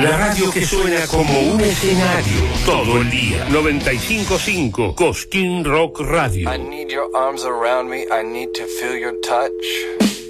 La radio que suena como un escenario todo el día. 95.5 Cosquín Rock Radio. I need your arms around me. I need to feel your touch.